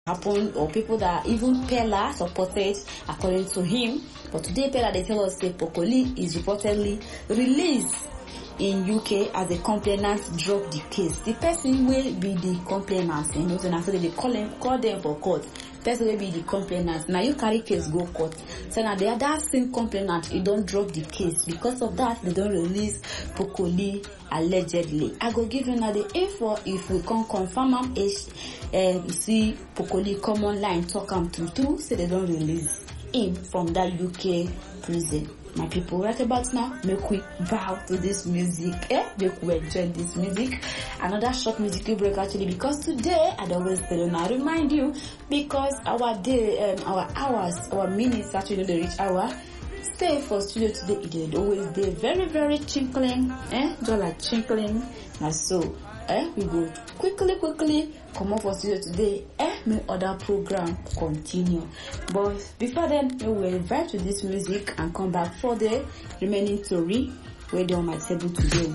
happen, or people that even Pella supported according to him. But today Pella, they tell us that Pokoli is reportedly released in UK as the complainant drop the case. The person will be the complainant, you know, so now they call them for court. Person will be the complainant. Now you carry case go court. So now the other same complainant, you don't drop the case. Because of that, they don't release Pokoli allegedly. I go give you now the info if we can confirm am. See Pokoli come online, talk am through, say they don't release him from that UK prison. My people, right about now, make we bow to this music, make we enjoy this music. Another short musical break actually, because today, I always tell you now, remind you, because our day, our hours, our minutes actually the reach hour. Stay for studio today, it always be very, very chinkling, just like chinkling. Now so, we go quickly come up for studio today, make other program continue. But before then, we will vibe to this music and come back for the remaining story where they on my table today.